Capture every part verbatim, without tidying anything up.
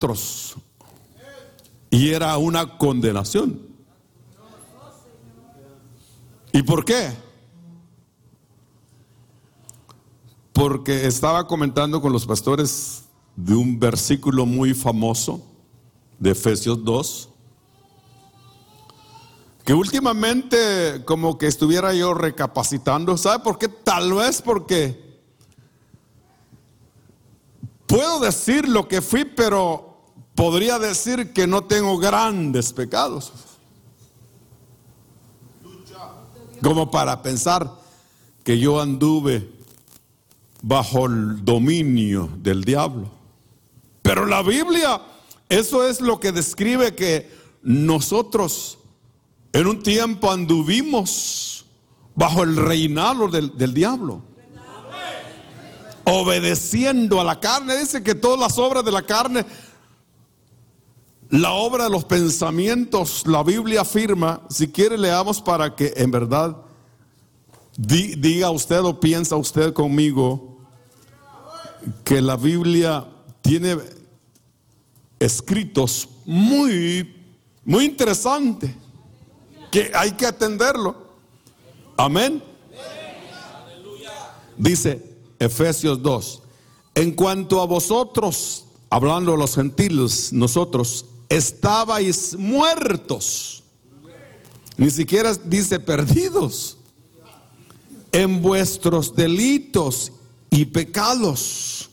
otros. Y era una condenación. ¿Y por qué? Porque estaba comentando con los pastores de un versículo muy famoso de Efesios dos, que últimamente como que estuviera yo recapacitando. ¿Sabe por qué? Tal vez porque puedo decir lo que fui, pero podría decir que no tengo grandes pecados, como para pensar que yo anduve bajo el dominio del diablo. Pero la Biblia, eso es lo que describe, que nosotros en un tiempo anduvimos bajo el reinado del, del diablo, obedeciendo a la carne. Dice que todas las obras de la carne, la obra de los pensamientos, la Biblia afirma, si quiere leamos para que en verdad di, diga usted o piensa usted conmigo, que la Biblia tiene escritos muy, muy interesantes, que hay que atenderlo. Amén. Dice Efesios dos: en cuanto a vosotros, hablando de los gentiles, nosotros estabais muertos, ni siquiera dice perdidos, en vuestros delitos y pecados,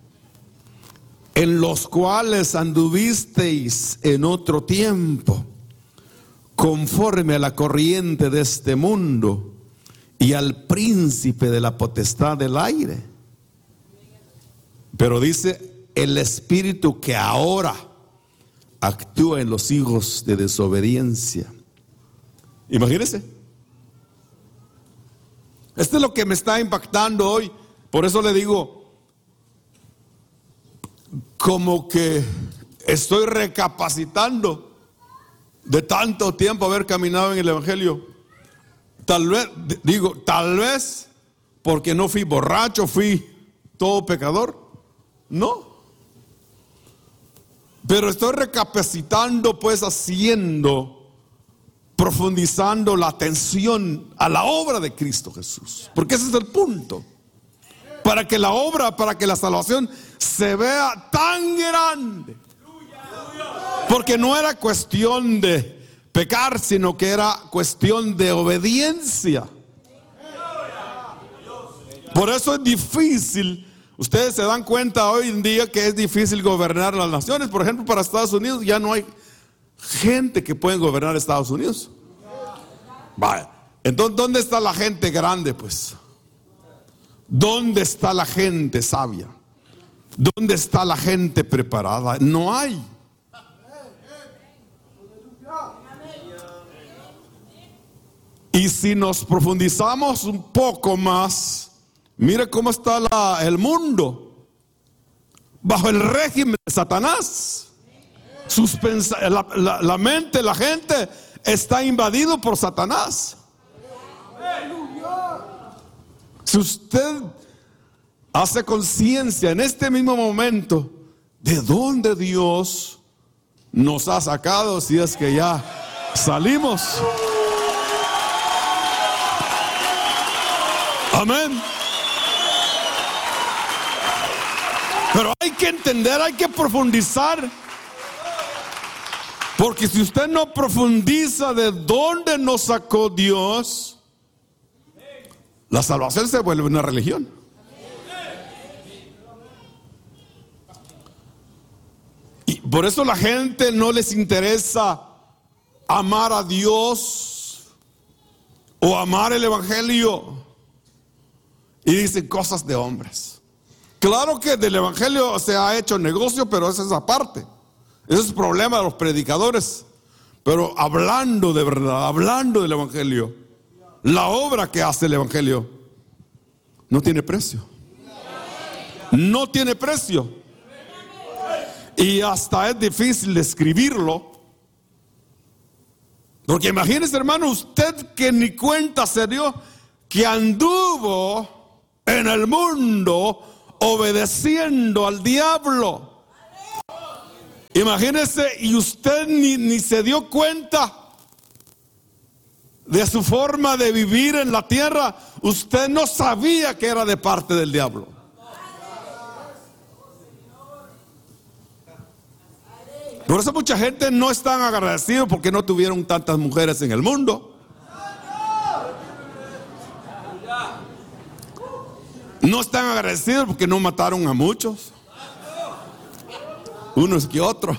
en los cuales anduvisteis en otro tiempo, conforme a la corriente de este mundo y al príncipe de la potestad del aire. Pero dice el espíritu que ahora actúa en los hijos de desobediencia. Imagínense. Esto es lo que me está impactando hoy. Por eso le digo, como que estoy recapacitando de tanto tiempo haber caminado en el Evangelio. Tal vez, digo, tal vez porque no fui borracho, fui todo pecador. No. Pero estoy recapacitando, pues, haciendo, profundizando la atención a la obra de Cristo Jesús. Porque ese es el punto. Para que la obra, para que la salvación se vea tan grande. Porque no era cuestión de pecar, sino que era cuestión de obediencia. Por eso es difícil. Ustedes se dan cuenta hoy en día que es difícil gobernar las naciones. Por ejemplo, para Estados Unidos ya no hay gente que pueda gobernar Estados Unidos. Vale. Entonces, ¿dónde está la gente grande, pues? ¿Dónde está la gente sabia? ¿Dónde está la gente preparada? No hay. Y si nos profundizamos un poco más, mire cómo está la, el mundo bajo el régimen de Satanás. Sus pens- la, la, la mente, la gente está invadido por Satanás. Si usted hace conciencia en este mismo momento de dónde Dios nos ha sacado, si es que ya salimos. Amén. Pero hay que entender, hay que profundizar. Porque si usted no profundiza de dónde nos sacó Dios, la salvación se vuelve una religión. Y por eso la gente no les interesa amar a Dios o amar el Evangelio. Y dicen cosas de hombres. Claro que del Evangelio se ha hecho negocio, pero esa es aparte. Ese es el problema de los predicadores. Pero hablando de verdad, hablando del Evangelio, la obra que hace el Evangelio no tiene precio. No tiene precio. Y hasta es difícil describirlo. Porque imagínese, hermano, usted que ni cuenta se dio que anduvo en el mundo obedeciendo al diablo. Imagínese, y usted ni, ni se dio cuenta de su forma de vivir en la tierra. Usted no sabía que era de parte del diablo. Por eso mucha gente no es tan agradecido porque no tuvieron tantas mujeres en el mundo. No están agradecidos porque no mataron a muchos, unos que otros.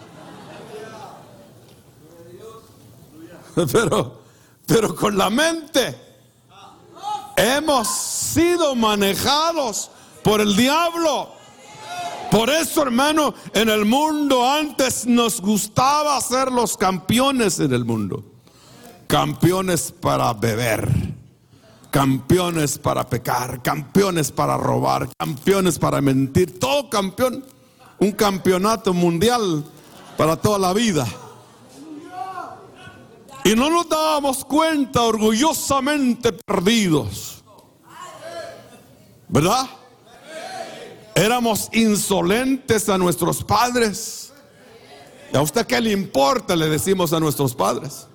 Pero, pero con la mente hemos sido manejados por el diablo. Por eso, hermano, en el mundo antes nos gustaba ser los campeones en el mundo. Campeones para beber, campeones para pecar, campeones para robar, campeones para mentir. Todo campeón, un campeonato mundial para toda la vida. Y no nos dábamos cuenta, orgullosamente perdidos, ¿verdad? Éramos insolentes a nuestros padres. ¿Y a usted qué le importa? Le decimos a nuestros padres.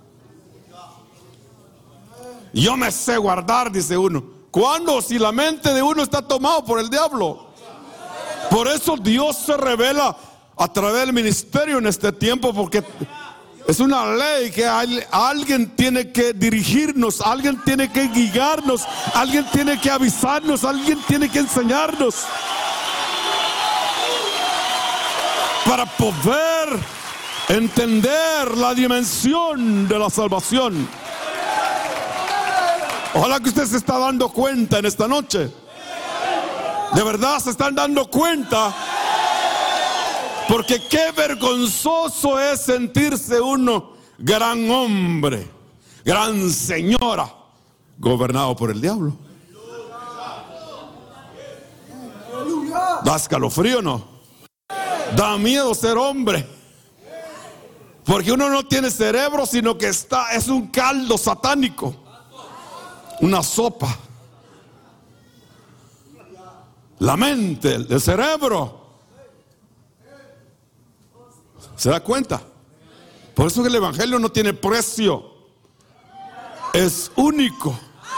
Yo me sé guardar, dice uno. ¿Cuándo? Si la mente de uno está tomado por el diablo. Por eso Dios se revela a través del ministerio en este tiempo, porque es una ley que hay, alguien tiene que dirigirnos, alguien tiene que guiarnos, alguien tiene que avisarnos, alguien tiene que enseñarnos para poder entender la dimensión de la salvación. Ojalá que usted se está dando cuenta en esta noche. De verdad se están dando cuenta. Porque qué vergonzoso es sentirse uno gran hombre, gran señora, gobernado por el diablo. Da escalofrío, ¿no? Da miedo ser hombre. Porque uno no tiene cerebro, sino que está, es un caldo satánico. Una sopa. La mente, el cerebro. ¿Se da cuenta? Por eso que el evangelio no tiene precio. Es único.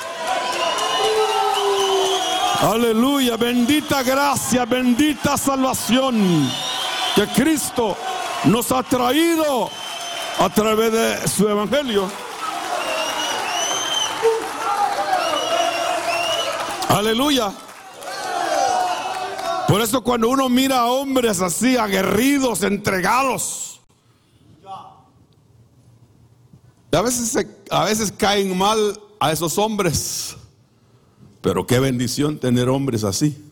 Aleluya, bendita gracia, bendita salvación que Cristo nos ha traído a través de su evangelio. Aleluya. Por eso cuando uno mira a hombres así, aguerridos, entregados, a veces, se, a veces caen mal a esos hombres. Pero qué bendición tener hombres así.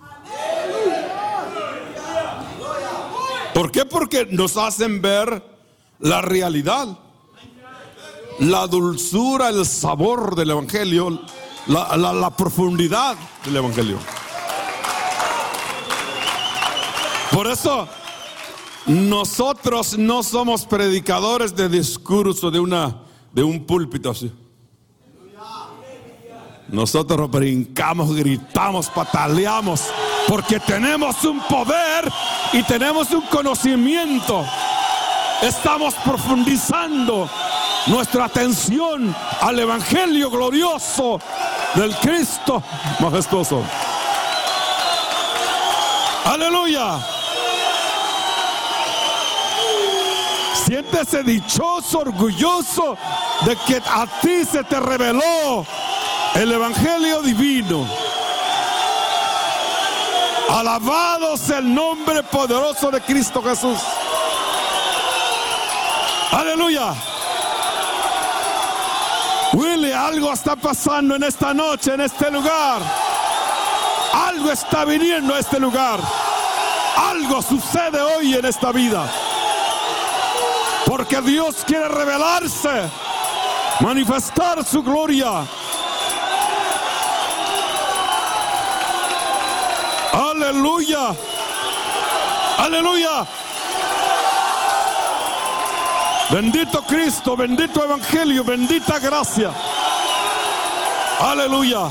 ¿Por qué? Porque nos hacen ver la realidad, la dulzura, el sabor del evangelio, la, la, la profundidad del evangelio. Por eso nosotros no somos predicadores de discurso de una de un púlpito así. Nosotros brincamos, gritamos, pataleamos, porque tenemos un poder y tenemos un conocimiento. Estamos profundizando nuestra atención al evangelio glorioso del Cristo majestuoso. Aleluya. Siéntese dichoso, orgulloso de que a ti se te reveló el evangelio divino. Alabado sea el nombre poderoso de Cristo Jesús. Aleluya. Willy, algo está pasando en esta noche, en este lugar. Algo está viniendo a este lugar. Algo sucede hoy en esta vida. Porque Dios quiere revelarse, manifestar su gloria. Aleluya. Aleluya. Bendito Cristo, bendito evangelio, bendita gracia. Aleluya.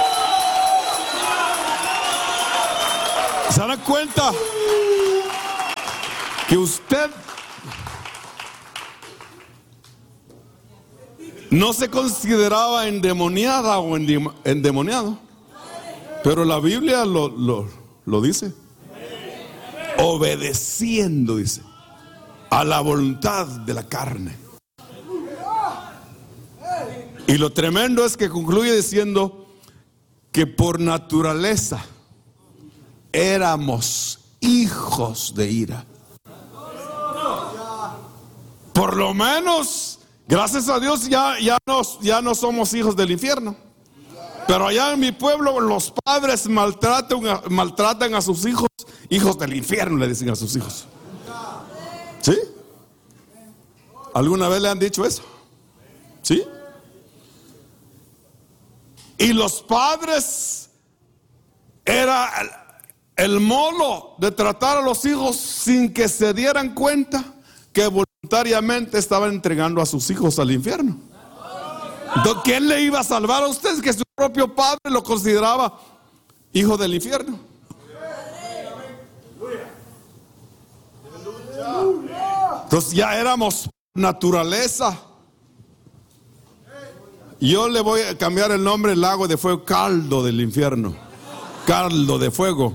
¿Se dan cuenta? que usted no se consideraba endemoniada o endemoniado, pero la Biblia lo, lo, lo dice, obedeciendo, dice, a la voluntad de la carne. Y lo tremendo es que concluye diciendo que por naturaleza éramos hijos de ira. Por lo menos, gracias a Dios, ya, ya, nos, ya no somos hijos del infierno. Pero allá en mi pueblo los padres maltratan a, maltratan a sus hijos, hijos del infierno, le dicen a sus hijos. ¿Sí? ¿Alguna vez le han dicho eso? ¿Sí? Y los padres era el, el modo de tratar a los hijos sin que se dieran cuenta que voluntariamente estaban entregando a sus hijos al infierno. Entonces, ¿quién le iba a salvar a usted? Que su propio padre lo consideraba hijo del infierno. Entonces ya éramos naturaleza. Yo le voy a cambiar el nombre, el lago de fuego, caldo del infierno, caldo de fuego.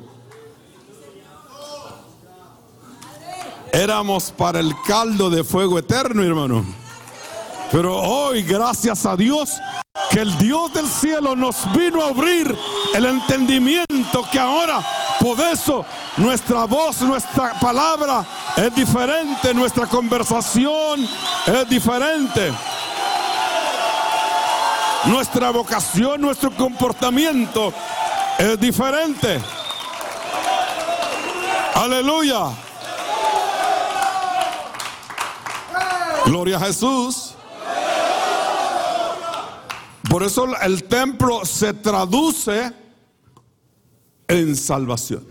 Éramos para el caldo de fuego eterno, hermano. Pero hoy, gracias a Dios, que el Dios del cielo nos vino a abrir el entendimiento, que ahora, por eso, nuestra voz, nuestra palabra es diferente, nuestra conversación es diferente. Nuestra vocación, nuestro comportamiento es diferente. Aleluya. Gloria a Jesús. Por eso el templo se traduce en salvación.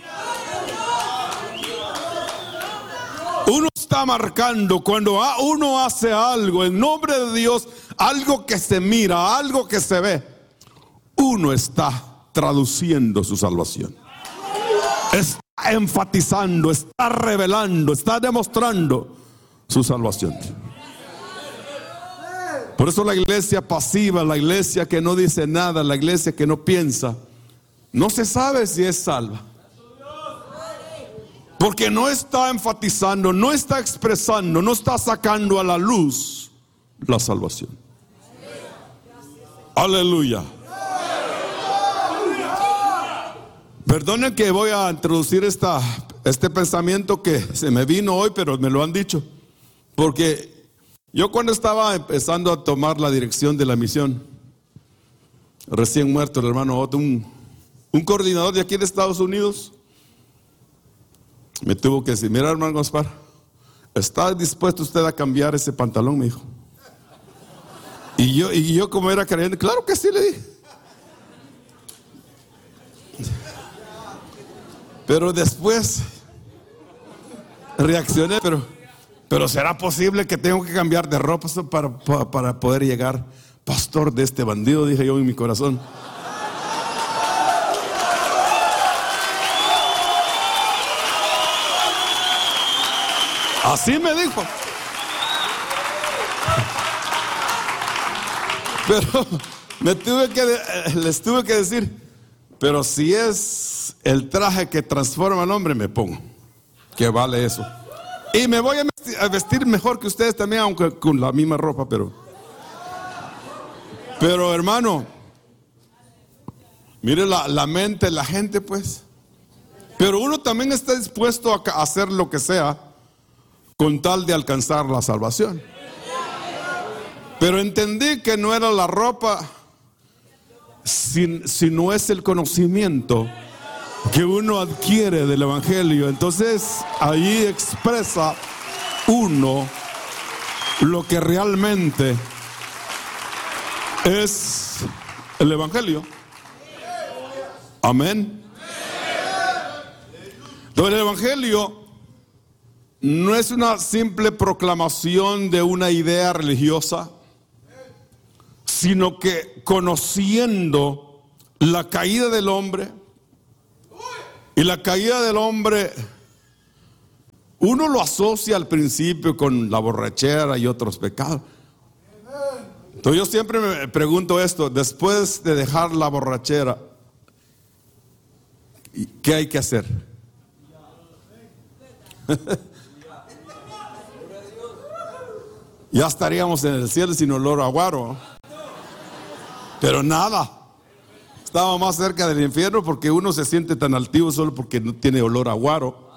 Uno está marcando cuando uno hace algo en nombre de Dios, algo que se mira, algo que se ve, uno está traduciendo su salvación. Está enfatizando, está revelando, está demostrando su salvación. Por eso la iglesia pasiva, la iglesia que no dice nada, la iglesia que no piensa, no se sabe si es salva. Porque no está enfatizando, no está expresando, no está sacando a la luz la salvación. Aleluya. Perdonen que voy a introducir esta, este pensamiento que se me vino hoy, pero me lo han dicho. Porque yo cuando estaba empezando a tomar la dirección de la misión, recién muerto el hermano Otto, un, un coordinador de aquí de Estados Unidos, me tuvo que decir: mira, hermano Gaspar, ¿está dispuesto usted a cambiar ese pantalón? Me dijo. Y yo, y yo como era creyente, claro que sí, le dije. Pero después reaccioné, pero, pero ¿será posible que tengo que cambiar de ropa para, para, para poder llegar pastor de este bandido? Dije yo en mi corazón. Así me dijo. Pero me tuve que, les tuve que decir, pero si es el traje que transforma al hombre, me pongo. Que vale eso. Y me voy a vestir, a vestir mejor que ustedes también, aunque con la misma ropa, pero. Pero hermano, mire la, la mente, la gente, pues. Pero uno también está dispuesto a hacer lo que sea con tal de alcanzar la salvación. Pero entendí que no era la ropa, sino es el conocimiento que uno adquiere del evangelio. Entonces ahí expresa uno lo que realmente es el evangelio. Amén. Entonces el evangelio no es una simple proclamación de una idea religiosa, sino que conociendo la caída del hombre, y la caída del hombre, uno lo asocia al principio con la borrachera y otros pecados. Entonces yo siempre me pregunto esto: después de dejar la borrachera, ¿qué hay que hacer? Ya estaríamos en el cielo sin olor a guaro. Pero nada, estamos más cerca del infierno, porque uno se siente tan altivo solo porque no tiene olor a guaro.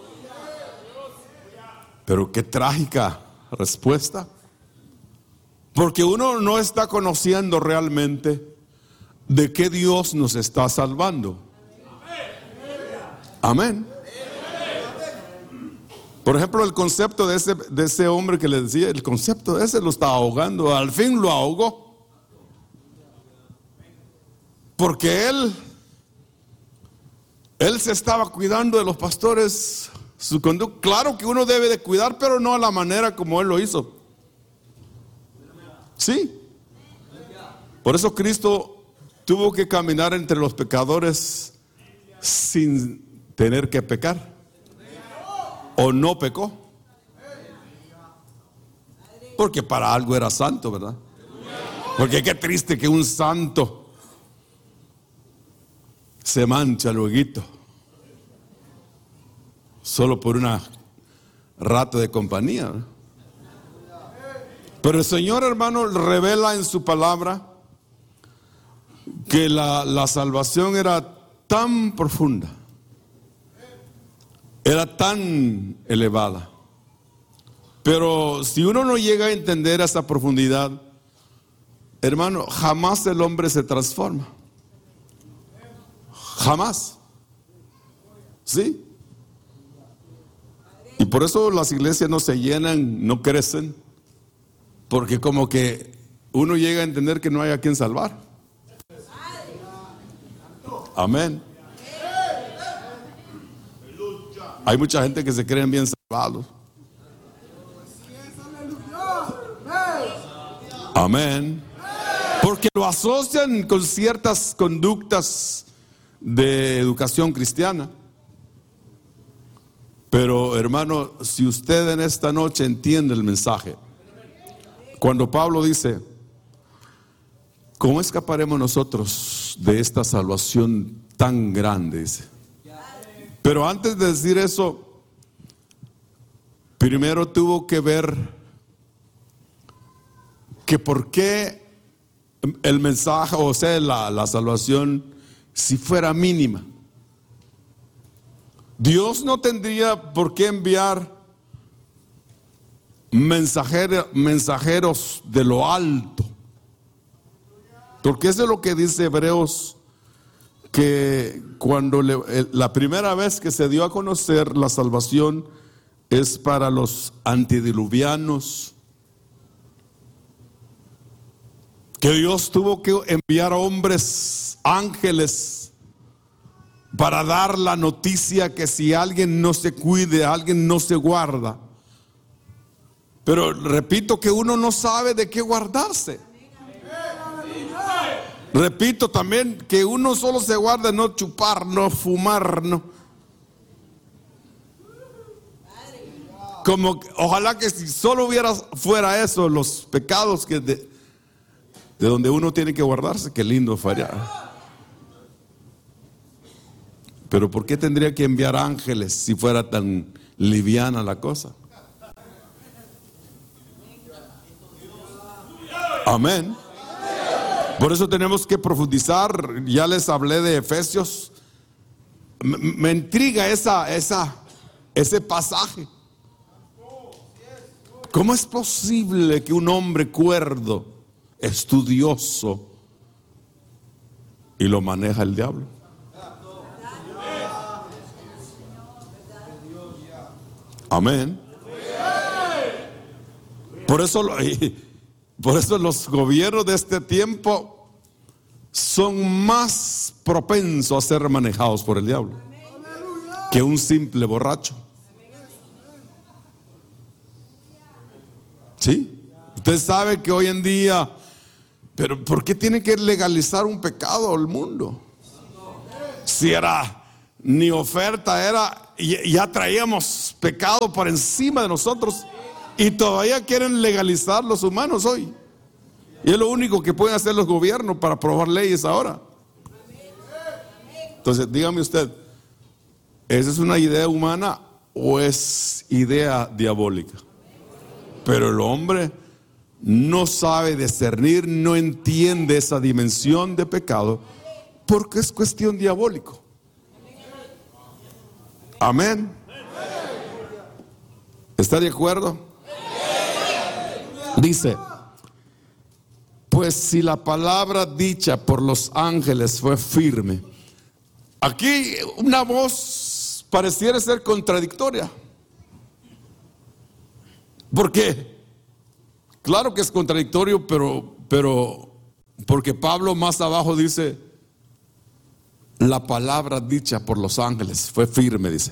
Pero qué trágica respuesta, porque uno no está conociendo realmente de qué Dios nos está salvando. Amén. Por ejemplo, el concepto de ese, de ese hombre que le decía, el concepto de ese lo estaba ahogando. Al fin lo ahogó, porque él él se estaba cuidando de los pastores, su conducta. Claro que uno debe de cuidar, pero no a la manera como él lo hizo. Sí. Por eso Cristo tuvo que caminar entre los pecadores sin tener que pecar. ¿O no pecó? Porque para algo era santo, ¿verdad? Porque qué triste que un santo se mancha lueguito solo por una rato de compañía, ¿verdad? Pero el Señor, hermano, revela en su palabra que la, la salvación era tan profunda, era tan elevada. Pero si uno no llega a entender esa profundidad, hermano, jamás el hombre se transforma. Jamás. ¿Sí? Y por eso las iglesias no se llenan, no crecen, porque como que uno llega a entender que no hay a quien salvar. Amén. Hay mucha gente que se creen bien salvados. Amén. Porque lo asocian con ciertas conductas de educación cristiana. Pero hermano, si usted en esta noche entiende el mensaje, cuando Pablo dice: ¿cómo escaparemos nosotros de esta salvación tan grande? Dice. Pero antes de decir eso, primero tuvo que ver que por qué el mensaje, o sea, la, la salvación, si fuera mínima. Dios no tendría por qué enviar mensajeros, mensajeros de lo alto, porque eso es lo que dice Hebreos, que cuando le, la primera vez que se dio a conocer la salvación es para los antediluvianos, que Dios tuvo que enviar hombres, ángeles, para dar la noticia que si alguien no se cuide, alguien no se guarda. Pero repito que uno no sabe de qué guardarse. Repito también que uno solo se guarda no chupar, no fumar, no. Como ojalá que si solo hubiera fuera eso, los pecados que de, de donde uno tiene que guardarse, qué lindo fuera. Pero ¿por qué tendría que enviar ángeles si fuera tan liviana la cosa? Amén. Por eso tenemos que profundizar. Ya les hablé de Efesios. Me, me intriga esa, esa, ese pasaje. ¿Cómo es posible que un hombre cuerdo, estudioso, y lo maneja el diablo? Amén. Por eso, por eso los gobiernos de este tiempo son más propensos a ser manejados por el diablo que un simple borracho. ¿Sí? Usted sabe que hoy en día, pero ¿por qué tiene que legalizar un pecado al mundo? Si era ni oferta, era ya traíamos pecado por encima de nosotros y todavía quieren legalizar los humanos hoy. Y es lo único que pueden hacer los gobiernos para aprobar leyes ahora. Entonces, dígame usted, ¿esa es una idea humana o es idea diabólica? Pero el hombre no sabe discernir, no entiende esa dimensión de pecado porque es cuestión diabólico. Amén. ¿Está de acuerdo? Dice, pues si la palabra dicha por los ángeles fue firme. Aquí una voz pareciera ser contradictoria. ¿Por qué? Claro que es contradictorio, pero, pero porque Pablo más abajo dice, la palabra dicha por los ángeles fue firme, dice.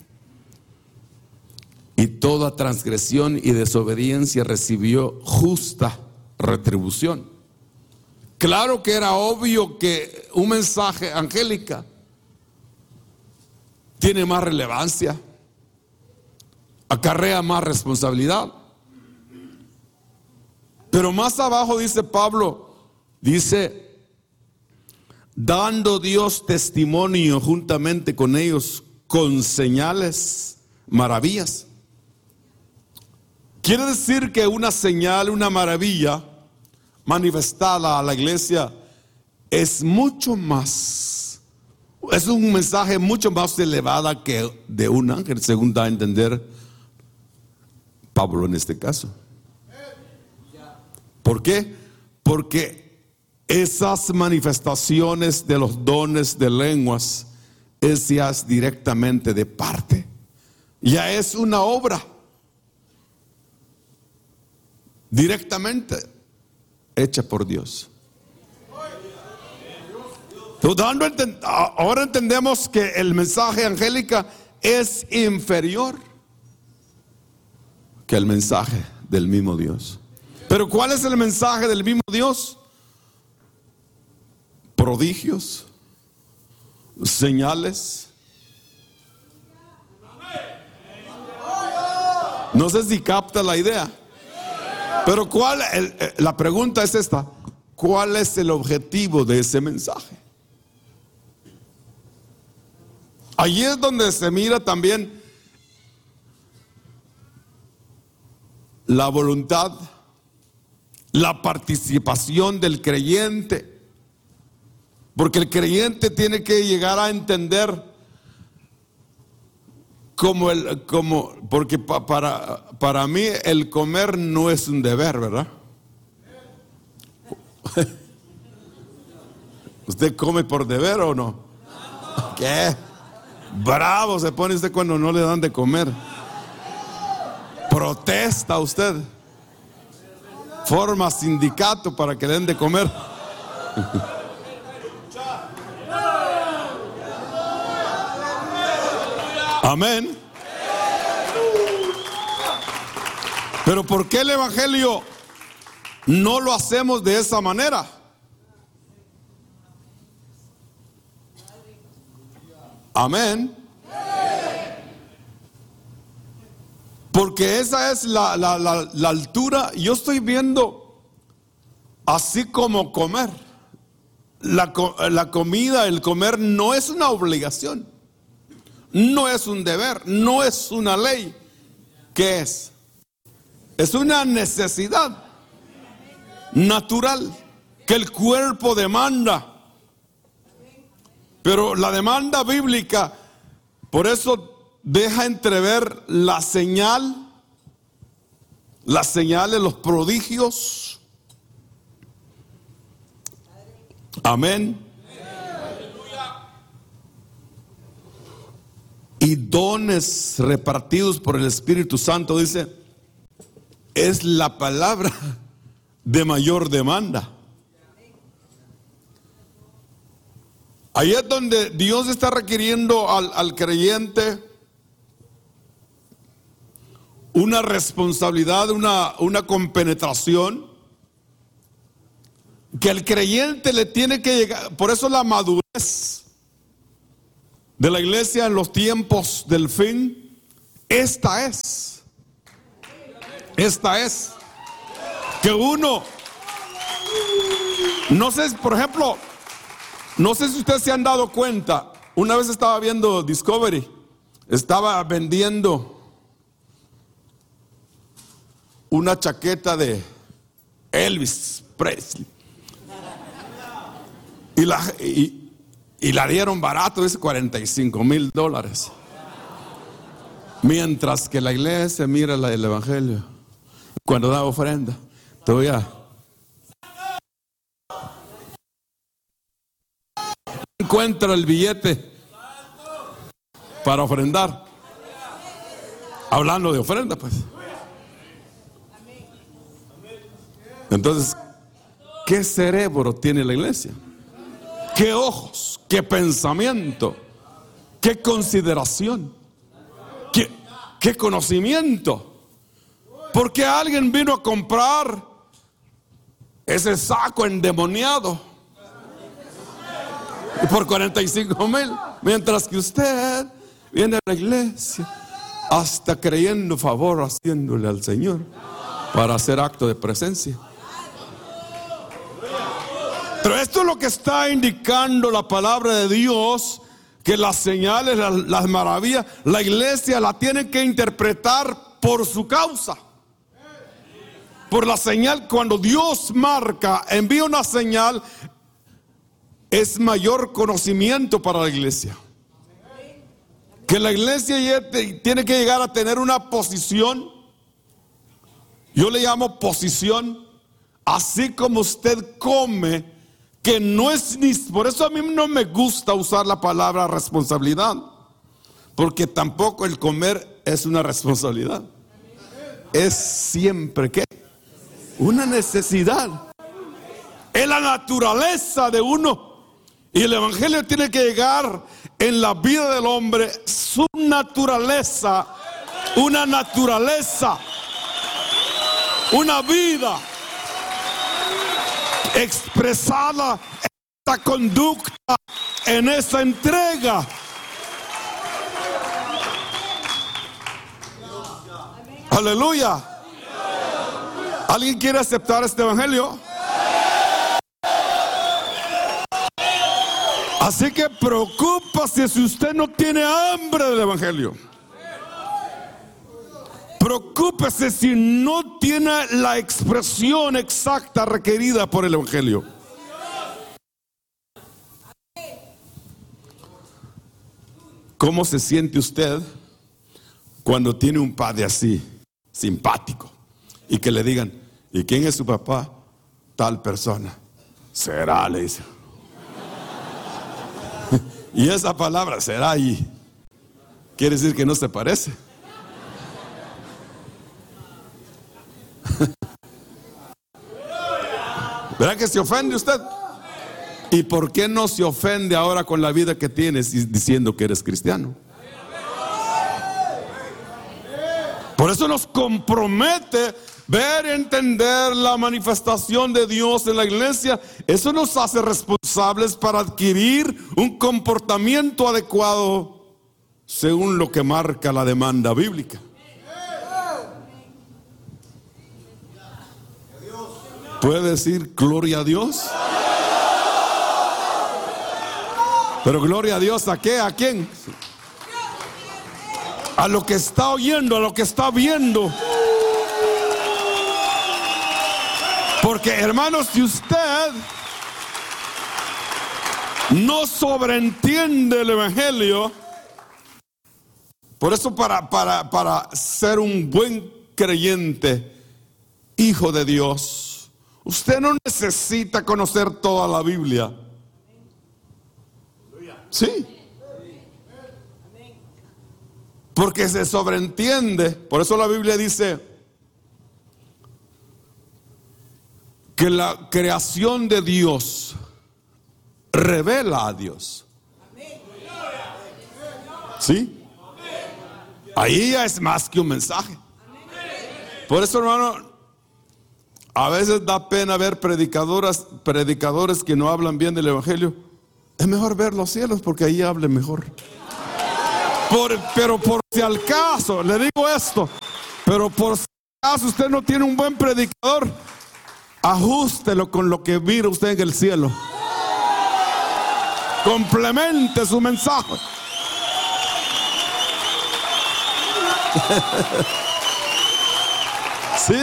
Y toda transgresión y desobediencia recibió justa retribución. Claro que era obvio que un mensaje angélica tiene más relevancia, acarrea más responsabilidad. Pero más abajo dice Pablo, dice, dando Dios testimonio juntamente con ellos con señales, maravillas. Quiere decir que una señal, una maravilla manifestada a la iglesia es mucho más, es un mensaje mucho más elevado que de un ángel, según da a entender Pablo en este caso. ¿Por qué? Porque esas manifestaciones de los dones de lenguas es ya directamente de parte, ya es una obra directamente hecha por Dios. Ahora entendemos que el mensaje angélica es inferior que el mensaje del mismo Dios. Pero ¿cuál es el mensaje del mismo Dios? Prodigios, señales. No sé si capta la idea. Pero ¿cuál? El, la pregunta es esta: ¿cuál es el objetivo de ese mensaje? Allí es donde se mira también la voluntad, la participación del creyente. Porque el creyente tiene que llegar a entender como el, como, porque pa, para, para mí el comer no es un deber, ¿verdad? ¿Usted come por deber o no? ¿Qué? Bravo se pone usted cuando no le dan de comer. Protesta usted. Forma sindicato para que le den de comer. Amén. Pero ¿por qué el evangelio no lo hacemos de esa manera? Amén. Porque esa es la, la, la, la altura. Yo estoy viendo así como comer. La, la comida, el comer no es una obligación. No es un deber, no es una ley. ¿Qué es? Es una necesidad natural que el cuerpo demanda. Pero la demanda bíblica, por eso deja entrever la señal, las señales, los prodigios. Amén. Y dones repartidos por el Espíritu Santo, dice, es la palabra de mayor demanda. Ahí es donde Dios está requiriendo al, al creyente una responsabilidad, una, una compenetración, que el creyente le tiene que llegar. Por eso la madurez de la iglesia en los tiempos del fin, esta es. Esta es. Que uno, no sé, por ejemplo, no sé si ustedes se han dado cuenta, una vez estaba viendo Discovery, estaba vendiendo una chaqueta de Elvis Presley. Y la, y, y la dieron barato, dice cuarenta y cinco mil dólares. Mientras que la iglesia mira la del evangelio, cuando da ofrenda, todavía encuentra el billete para ofrendar. Hablando de ofrenda, pues. Entonces, ¿qué cerebro tiene la iglesia? ¿Qué ojos? ¿Qué pensamiento? ¿Qué consideración? ¿Qué, qué conocimiento? Porque alguien vino a comprar ese saco endemoniado y por cuarenta y cinco mil, mientras que usted viene a la iglesia hasta creyendo favor, haciéndole al Señor para hacer acto de presencia. Pero esto es lo que está indicando la palabra de Dios, que las señales, las, las maravillas, la iglesia la tiene que interpretar por su causa. Por la señal, cuando Dios marca, envía una señal, es mayor conocimiento para la iglesia. Que la iglesia tiene que llegar a tener una posición, yo le llamo posición, así como usted come, que no es ni, por eso a mí no me gusta usar la palabra responsabilidad, porque tampoco el comer es una responsabilidad, es siempre que una necesidad, es la naturaleza de uno, y el evangelio tiene que llegar en la vida del hombre, su naturaleza, una naturaleza, una vida expresada en esta conducta, en esa entrega. Aleluya. ¿Alguien quiere aceptar este evangelio? Así que preocúpese si usted no tiene hambre del evangelio. Preocúpese si no tiene la expresión exacta requerida por el evangelio. ¿Cómo se siente usted cuando tiene un padre así, simpático, y que le digan, ¿y quién es su papá? Tal persona. Será, le dice. Y esa palabra será ahí, quiere decir que no se parece. ¿Verdad que se ofende usted? ¿Y por qué no se ofende ahora con la vida que tienes diciendo que eres cristiano? Por eso nos compromete ver y entender la manifestación de Dios en la iglesia. Eso nos hace responsables para adquirir un comportamiento adecuado según lo que marca la demanda bíblica. ¿Puede decir gloria a Dios? Pero gloria a Dios, ¿a qué? ¿A quién? A lo que está oyendo, a lo que está viendo. Porque, hermanos, si usted no sobreentiende el evangelio, por eso para, para, para ser un buen creyente, hijo de Dios, usted no necesita conocer toda la Biblia. Sí. Porque se sobreentiende. Por eso la Biblia dice que la creación de Dios revela a Dios. ¿Sí? Ahí ya es más que un mensaje. Por eso, hermano, a veces da pena ver predicadoras, predicadores que no hablan bien del evangelio. Es mejor ver los cielos porque ahí hablen mejor. Por, pero por si al caso, le digo esto, pero por si al caso usted no tiene un buen predicador, ajústelo con lo que mira usted en el cielo. Complemente su mensaje. Sí.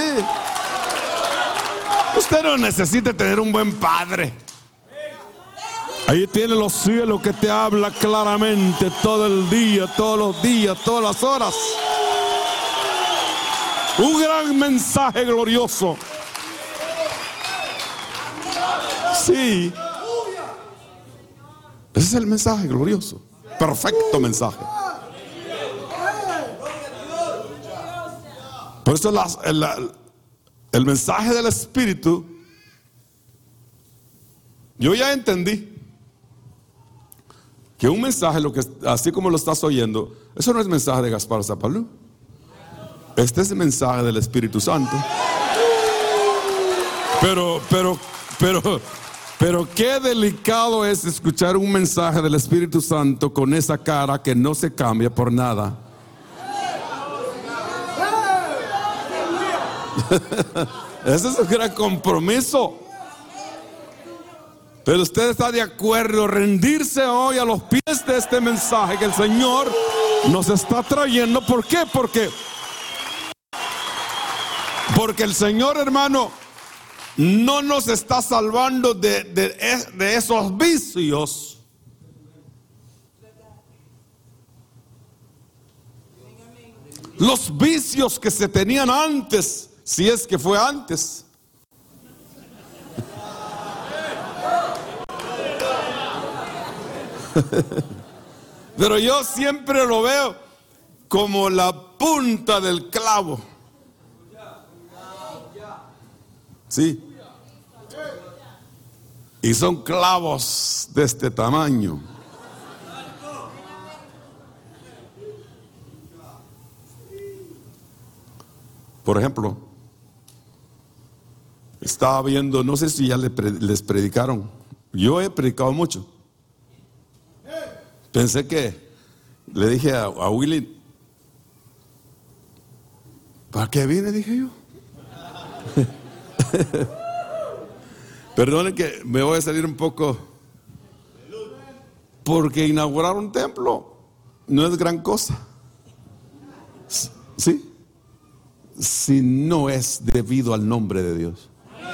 Usted no necesita tener un buen padre. Ahí tiene los cielos que te habla claramente todo el día, todos los días, todas las horas. Un gran mensaje glorioso. Sí. Ese es el mensaje glorioso. Perfecto mensaje. Por eso la, el, el mensaje del Espíritu, yo ya entendí que un mensaje, lo que, así como lo estás oyendo, eso no es mensaje de Gaspar Zapalú. Este es el mensaje del Espíritu Santo. Pero, pero, pero, pero qué delicado es escuchar un mensaje del Espíritu Santo con esa cara que no se cambia por nada. Ese es un gran compromiso. Pero usted está de acuerdo rendirse hoy a los pies de este mensaje que el Señor nos está trayendo. ¿Por qué? Porque Porque el Señor, hermano, no nos está salvando de, de, de esos vicios. Los vicios que se tenían antes, si es que fue antes. Pero yo siempre lo veo como la punta del clavo. Sí. Y son clavos de este tamaño. Por ejemplo, estaba viendo, no sé si ya les predicaron. Yo he predicado mucho. Pensé que, le dije a, a Willy, ¿para qué vine? Dije yo. Perdone que me voy a salir un poco, porque inaugurar un templo no es gran cosa. ¿Sí? Si no es debido al nombre de Dios.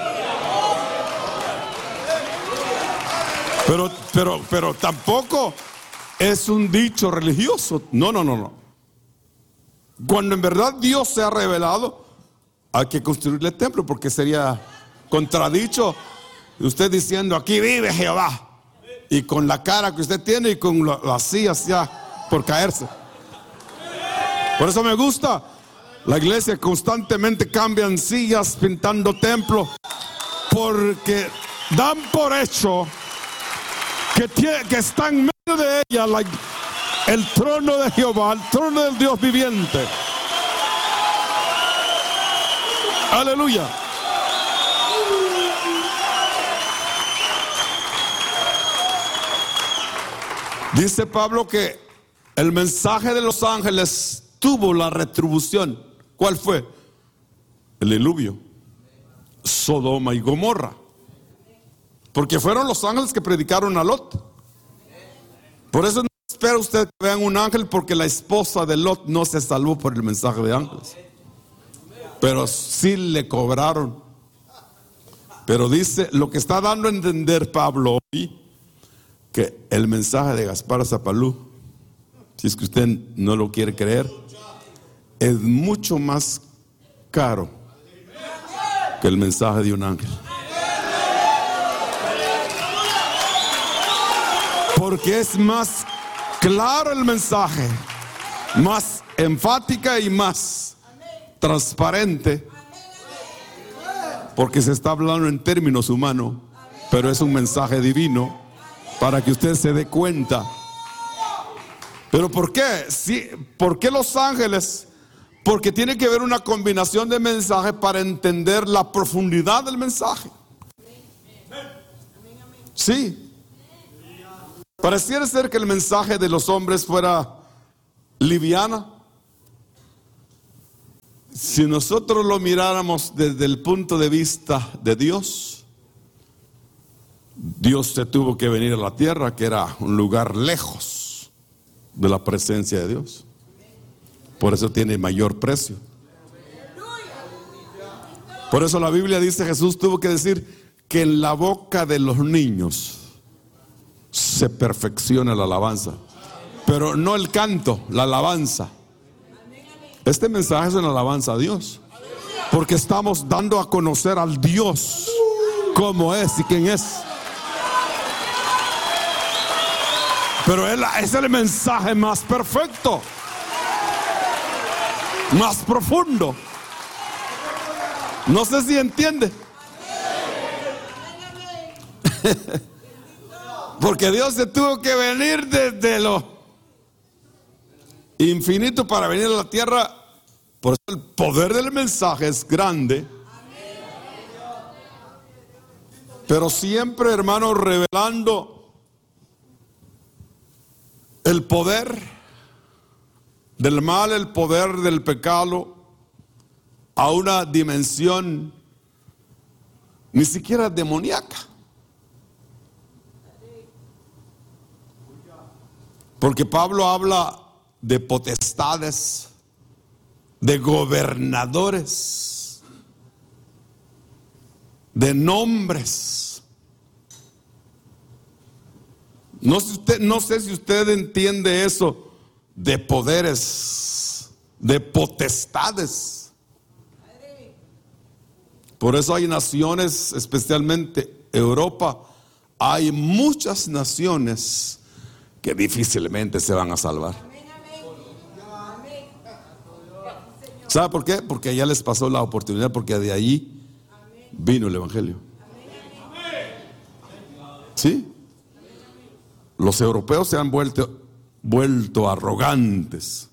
Pero, pero, pero tampoco es un dicho religioso. No, no, no, no. Cuando en verdad Dios se ha revelado, hay que construirle el templo, porque sería contradicho usted diciendo: aquí vive Jehová, y con la cara que usted tiene y con las sillas ya por caerse. Por eso me gusta la iglesia, constantemente cambian sillas, pintando templos, porque dan por hecho que, tiene, que está en medio de ella la, el trono de Jehová, el trono del Dios viviente. Aleluya. Dice Pablo que el mensaje de los ángeles tuvo la retribución. ¿Cuál fue? El diluvio, Sodoma y Gomorra. Porque fueron los ángeles que predicaron a Lot. Por eso no espera usted que vean un ángel, porque la esposa de Lot no se salvó por el mensaje de ángeles. Pero sí le cobraron. Pero dice, lo que está dando a entender Pablo hoy, que el mensaje de Gaspar Zapalú, si es que usted no lo quiere creer, es mucho más caro que el mensaje de un ángel. Porque es más claro el mensaje, más enfática y más transparente, porque se está hablando en términos humanos, pero es un mensaje divino para que usted se dé cuenta. ¿Pero por qué? Sí, ¿por qué los ángeles? Porque tiene que haber una combinación de mensajes para entender la profundidad del mensaje. Sí. Pareciera ser que el mensaje de los hombres fuera liviana. Si nosotros lo miráramos desde el punto de vista de Dios, Dios se tuvo que venir a la tierra, que era un lugar lejos de la presencia de Dios. Por eso tiene mayor precio. Por eso la Biblia dice, Jesús tuvo que decir que en la boca de los niños se perfecciona la alabanza. Pero no el canto, la alabanza. Este mensaje es una alabanza a Dios, porque estamos dando a conocer al Dios cómo es y quién es. Pero él, es el mensaje más perfecto, más profundo. No sé si entiende. Porque Dios se tuvo que venir desde lo infinito para venir a la tierra. Por eso el poder del mensaje es grande. Pero siempre, hermanos, revelando el poder del mal, el poder del pecado, a una dimensión ni siquiera demoníaca. Porque Pablo habla de potestades, de gobernadores, de nombres. No sé, usted, no sé si usted entiende eso, de poderes, de potestades. Por eso hay naciones, especialmente Europa, hay muchas naciones que difícilmente se van a salvar. ¿Sabe por qué? Porque ya les pasó la oportunidad, porque de allí vino el Evangelio. ¿Sí? Los europeos se han vuelto, vuelto arrogantes,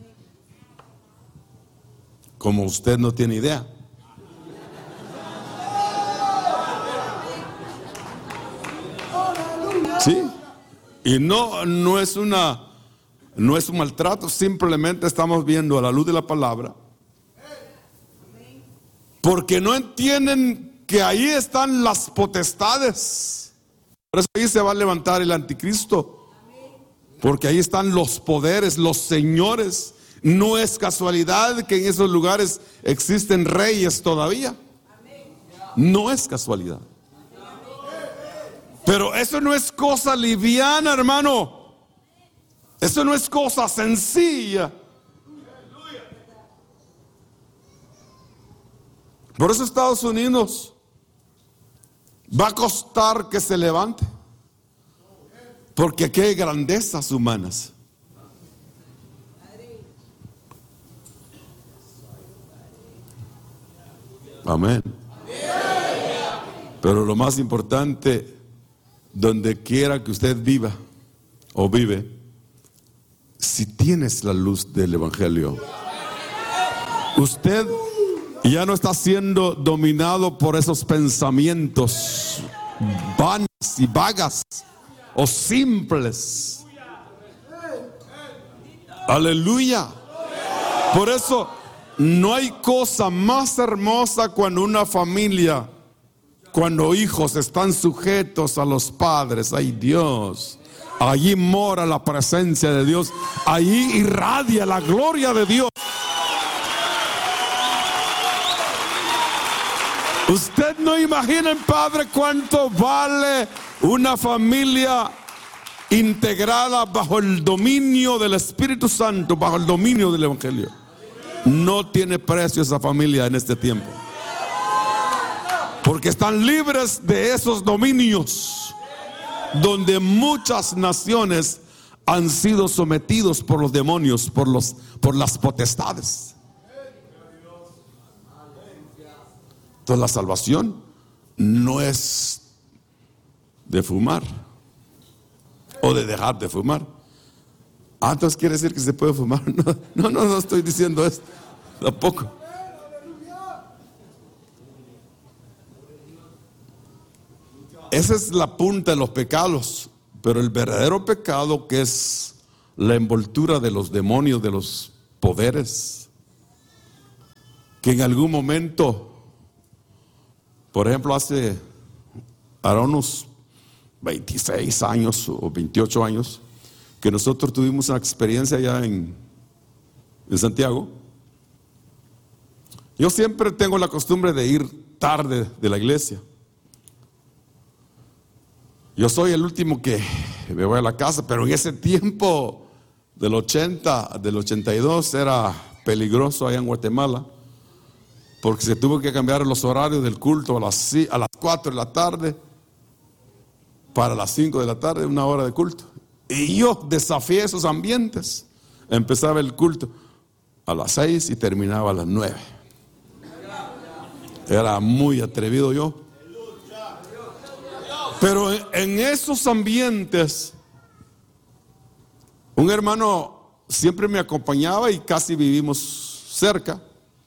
como usted no tiene idea. ¿Sí? Y no, no es una, no es un maltrato, simplemente estamos viendo a la luz de la palabra. Porque no entienden que ahí están las potestades. Por eso ahí se va a levantar el anticristo. Porque ahí están los poderes, los señores. No es casualidad que en esos lugares existen reyes todavía. No es casualidad. Pero eso no es cosa liviana, hermano. Eso no es cosa sencilla. Por eso Estados Unidos va a costar que se levante. Porque aquí hay grandezas humanas. Amén. Pero lo más importante, donde quiera que usted viva o vive, si tienes la luz del Evangelio, usted ya no está siendo dominado por esos pensamientos vanos y vagas o simples. Aleluya. Por eso no hay cosa más hermosa cuando una familia, cuando hijos están sujetos a los padres. Ay, Dios, allí mora la presencia de Dios, allí irradia la gloria de Dios. Usted no imagina, Padre, cuánto vale una familia integrada bajo el dominio del Espíritu Santo, bajo el dominio del Evangelio. No tiene precio esa familia en este tiempo, porque están libres de esos dominios donde muchas naciones han sido sometidos por los demonios, por los, por las potestades. Entonces la salvación no es de fumar o de dejar de fumar. Ah, entonces quiere decir que se puede fumar. No, no, no, no estoy diciendo esto tampoco. Esa es la punta de los pecados, pero el verdadero pecado, que es la envoltura de los demonios, de los poderes, que en algún momento, por ejemplo, hace ahora unos veintiséis años o veintiocho años, que nosotros tuvimos una experiencia allá en, en Santiago. Yo siempre tengo la costumbre de ir tarde de la iglesia. Yo soy el último que me voy a la casa, pero en ese tiempo del ochenta, del ochenta y dos era peligroso allá en Guatemala, porque se tuvo que cambiar los horarios del culto a las, a las cuatro de la tarde para las cinco de la tarde, una hora de culto. Y yo desafié esos ambientes. Empezaba el culto a las seis y terminaba a las nueve. Era muy atrevido yo. Pero en esos ambientes, un hermano siempre me acompañaba y casi vivimos cerca.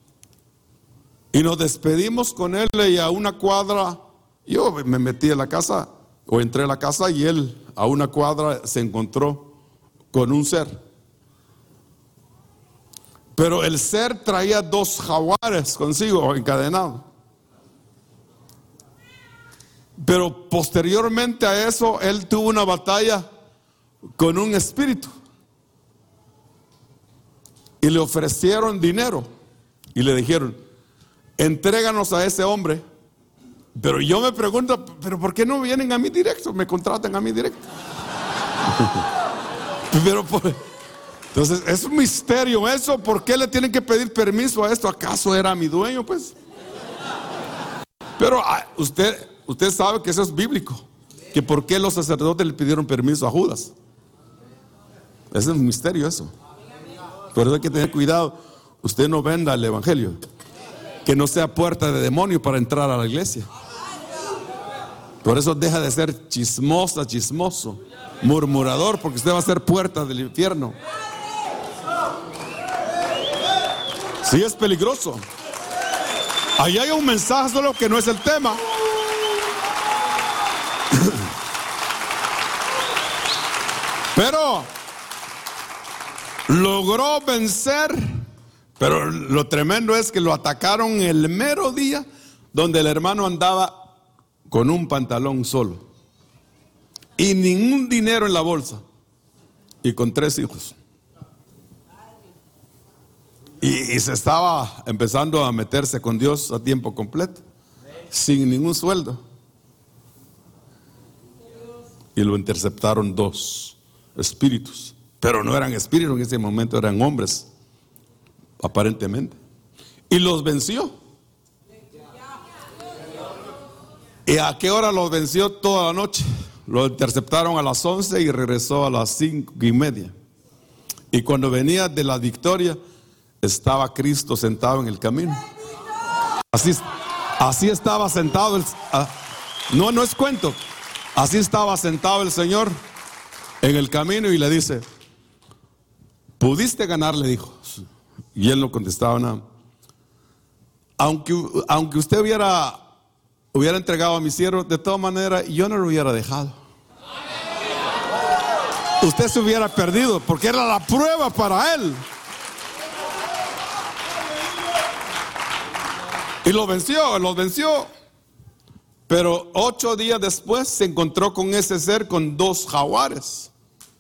Y nos despedimos con él y a una cuadra, yo me metí en la casa, o entré a la casa y él a una cuadra se encontró con un ser. Pero el ser traía dos jaguares consigo encadenados. Pero posteriormente a eso, él tuvo una batalla con un espíritu. Y le ofrecieron dinero. Y le dijeron, entréganos a ese hombre. Pero yo me pregunto, ¿pero por qué no vienen a mí directo? Me contratan a mí directo. Pero por, entonces es un misterio eso. ¿Por qué le tienen que pedir permiso a esto? ¿Acaso era mi dueño? Pues. Pero usted... Usted sabe que eso es bíblico. Que por qué los sacerdotes le pidieron permiso a Judas. Ese es un misterio eso. Por eso hay que tener cuidado. Usted no venda el evangelio. Que no sea puerta de demonio para entrar a la iglesia. Por eso deja de ser chismosa, chismoso, murmurador, porque usted va a ser puerta del infierno. Sí, es peligroso. Ahí hay un mensaje, solo que no es el tema. Pero logró vencer. Pero lo tremendo es que lo atacaron el mero día donde el hermano andaba con un pantalón solo y ningún dinero en la bolsa y con tres hijos. Y, y se estaba empezando a meterse con Dios a tiempo completo, sin ningún sueldo. Y lo interceptaron dos espíritus, pero no eran espíritus en ese momento, eran hombres, aparentemente. Y los venció. ¿Y a qué hora los venció? Toda la noche. Lo interceptaron a las once y regresó a las cinco y media. Y cuando venía de la victoria, estaba Cristo sentado en el camino. Así, así estaba sentado el, ah, no, no es cuento. Así estaba sentado el Señor en el camino y le dice, ¿pudiste ganar? Le dijo. Y él no contestaba nada. Aunque, aunque usted hubiera, hubiera entregado a mi siervo, de todas maneras yo no lo hubiera dejado. Usted se hubiera perdido porque era la prueba para él. Y lo venció, lo venció. Pero ocho días después se encontró con ese ser con dos jaguares.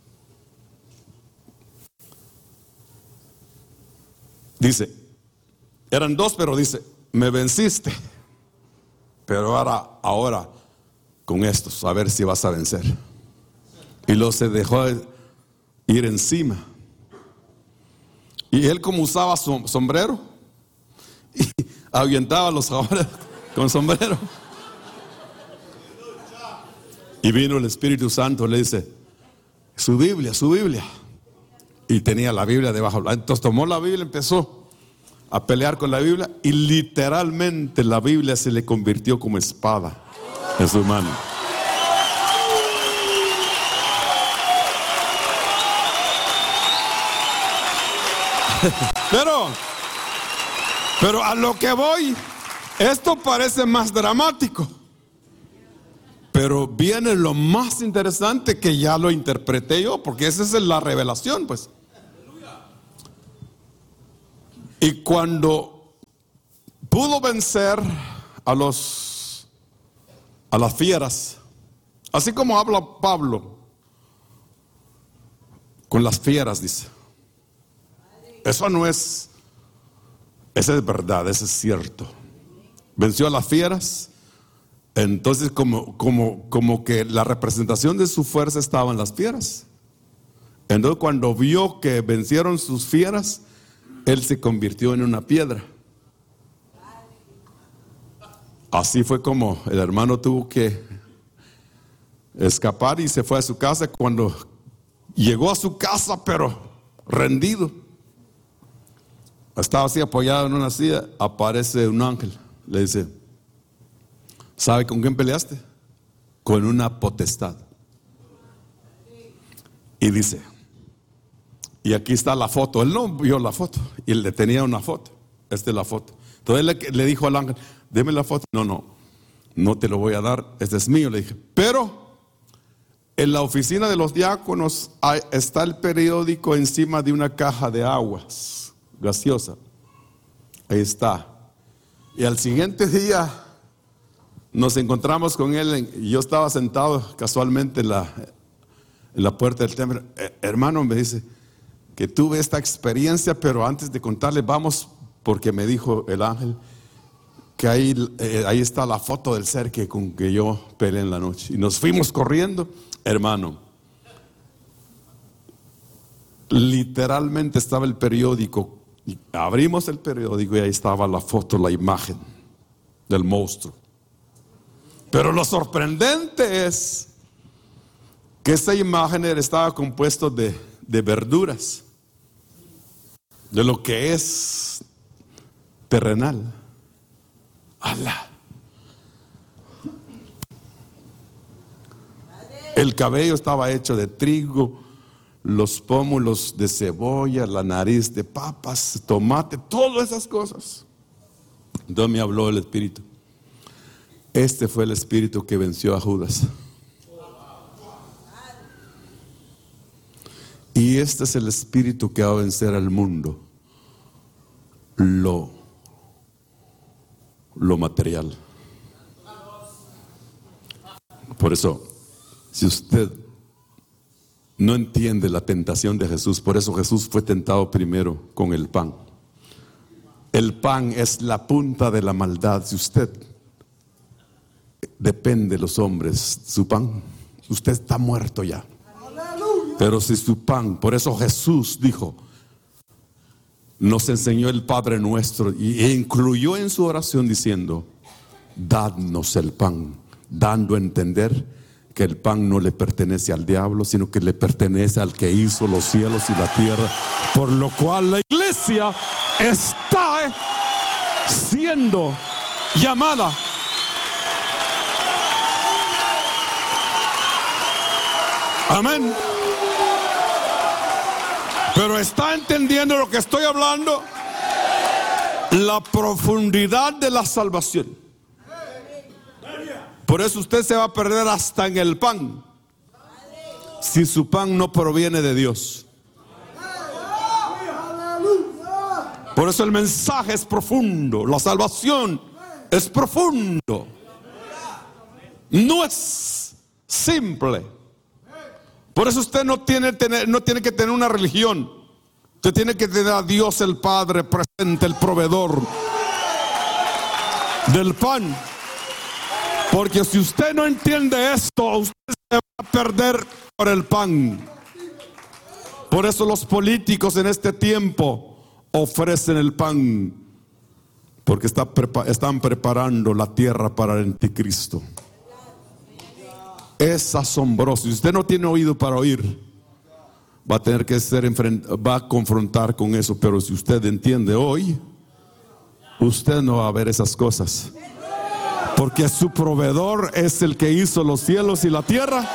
Dice, eran dos, pero dice, me venciste. Pero ahora, ahora con estos, a ver si vas a vencer. Y luego se dejó ir encima. Y él, como usaba su sombrero, y ahuyentaba a los jaguares con sombrero. Y vino el Espíritu Santo, le dice, su Biblia, su Biblia. Y tenía la Biblia debajo. Entonces tomó la Biblia, empezó a pelear con la Biblia. Y literalmente la Biblia se le convirtió como espada en su mano. Pero, pero a lo que voy, esto parece más dramático. Pero viene lo más interesante, que ya lo interpreté yo, porque esa es la revelación, pues. Y cuando pudo vencer a los a las fieras, así como habla Pablo con las fieras, dice. Eso no es, esa es verdad, eso es cierto. Venció a las fieras. Entonces como, como, como que la representación de su fuerza estaba en las fieras. Entonces cuando vio que vencieron sus fieras, él se convirtió en una piedra. Así fue como el hermano tuvo que escapar y se fue a su casa. Cuando llegó a su casa, pero rendido, estaba así apoyado en una silla, aparece un ángel, le dice: ¿sabe con quién peleaste? Con una potestad. Y dice, y aquí está la foto. Él no vio la foto, y él le tenía una foto. Esta es la foto. Entonces él le, le dijo al ángel: deme la foto. No, no, no te lo voy a dar, este es mío. Le dije, pero en la oficina de los diáconos hay, está el periódico encima de una caja de aguas gaseosa. Ahí está. Y al siguiente día nos encontramos con él, y yo estaba sentado casualmente en la, en la puerta del templo. Eh, hermano, me dice que tuve esta experiencia, pero antes de contarle, vamos, porque me dijo el ángel que ahí, eh, ahí está la foto del ser que, con que yo peleé en la noche. Y nos fuimos corriendo, hermano. Literalmente estaba el periódico. Y abrimos el periódico y ahí estaba la foto, la imagen del monstruo. Pero lo sorprendente es que esa imagen estaba compuesta de, de verduras, de lo que es terrenal. ¡Ala! El cabello estaba hecho de trigo, los pómulos de cebolla, la nariz de papas, tomate, todas esas cosas. Entonces me habló el Espíritu. Este fue el espíritu que venció a Judas. Y este es el espíritu que va a vencer al mundo. Lo, lo material. Por eso, si usted no entiende la tentación de Jesús, por eso Jesús fue tentado primero con el pan. El pan es la punta de la maldad. Si usted depende de los hombres, su pan, usted está muerto ya. Pero si su pan, por eso Jesús dijo, nos enseñó el Padre Nuestro y incluyó en su oración diciendo: dadnos el pan, dando a entender que el pan no le pertenece al diablo, sino que le pertenece al que hizo los cielos y la tierra. Por lo cual la iglesia está siendo llamada amén. Pero está entendiendo lo que estoy hablando, la profundidad de la salvación. Por eso usted se va a perder hasta en el pan, si su pan no proviene de Dios. Por eso el mensaje es profundo, la salvación es profundo, no es simple. Por eso usted no tiene, tener, no tiene que tener una religión. Usted tiene que tener a Dios el Padre presente, el proveedor del pan. Porque si usted no entiende esto, usted se va a perder por el pan. Por eso los políticos en este tiempo ofrecen el pan, porque está, están preparando la tierra para el anticristo. Es asombroso. Si usted no tiene oído para oír, va a tener que ser va a confrontar con eso. Pero si usted entiende hoy, usted no va a ver esas cosas, porque su proveedor es el que hizo los cielos y la tierra.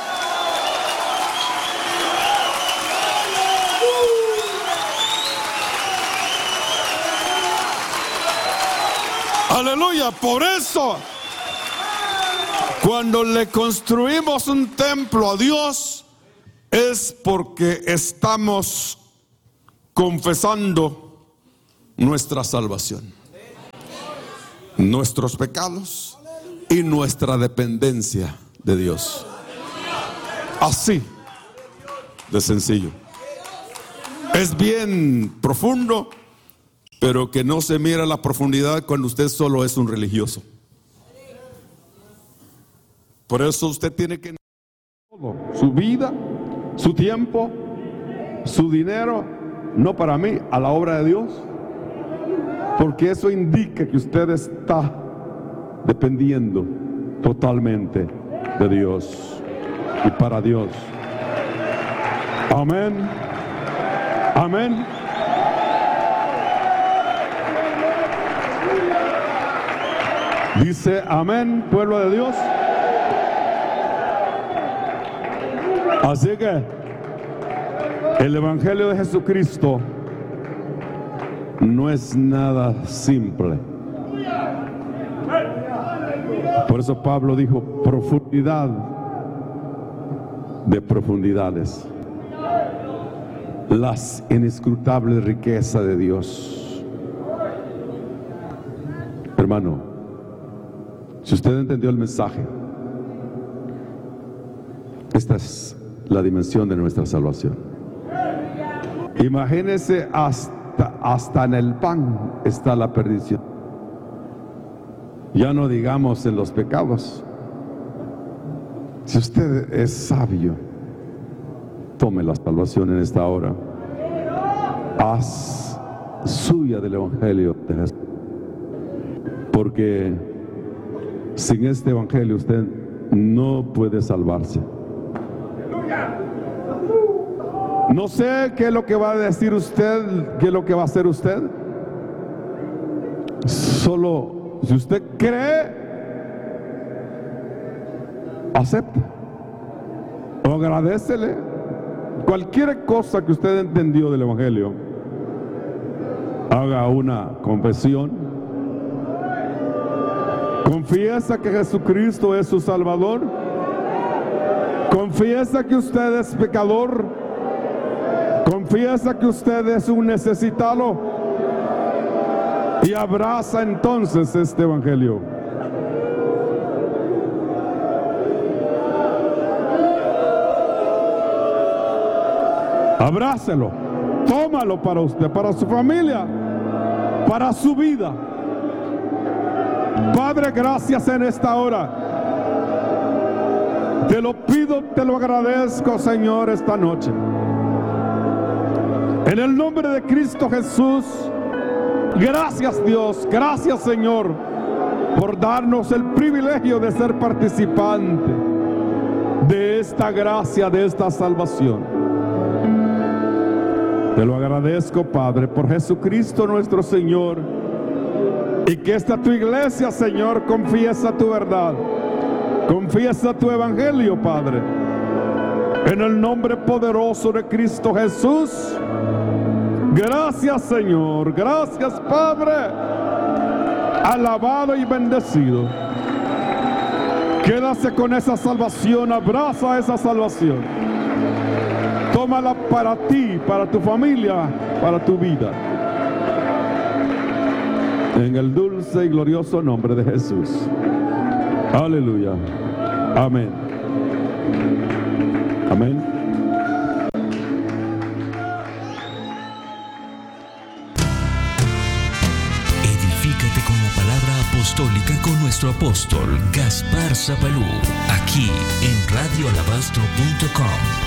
Aleluya. Por eso Cuando le construimos un templo a Dios, es porque estamos confesando nuestra salvación, nuestros pecados y nuestra dependencia de Dios. Así de sencillo. Es bien profundo, pero que no se mira la profundidad cuando usted solo es un religioso. Por eso usted tiene que todo, su vida, su tiempo, su dinero, no para mí, a la obra de Dios, porque eso indica que usted está dependiendo totalmente de Dios y para Dios. Amén. Amén. Dice amén, pueblo de Dios. Así que el Evangelio de Jesucristo no es nada simple. Por eso Pablo dijo profundidad de profundidades, las inescrutables riquezas de Dios. Hermano, si usted entendió el mensaje, esta es la dimensión de nuestra salvación. Imagínese, hasta, hasta en el pan está la perdición. Ya no digamos en los pecados. Si usted es sabio, tome la salvación en esta hora. Haz suya del Evangelio de Jesús. Porque sin este Evangelio usted no puede salvarse. No sé qué es lo que va a decir usted, qué es lo que va a hacer usted. Solo si usted cree, acepta o agradécele cualquier cosa que usted entendió del Evangelio. Haga una confesión, confiesa que Jesucristo es su Salvador, confiesa que usted es pecador, confiesa que usted es un necesitado y abraza entonces este Evangelio. Abrácelo, tómalo para usted, para su familia, para su vida. Padre, gracias en esta hora. Te lo pido, te lo agradezco, Señor, esta noche. En el nombre de Cristo Jesús, gracias Dios, gracias Señor, por darnos el privilegio de ser participante de esta gracia, de esta salvación. Te lo agradezco, Padre, por Jesucristo nuestro Señor, y que esta tu iglesia, Señor, confiesa tu verdad, confiesa tu evangelio, Padre, en el nombre poderoso de Cristo Jesús. Gracias, Señor, gracias, Padre, alabado y bendecido. Quédase con esa salvación, abraza esa salvación, tómala para ti, para tu familia, para tu vida. En el dulce y glorioso nombre de Jesús. Aleluya. Amén. Amén. Edifícate con la palabra apostólica con nuestro apóstol Gaspar Zapalú, aquí en radio alabastro punto com.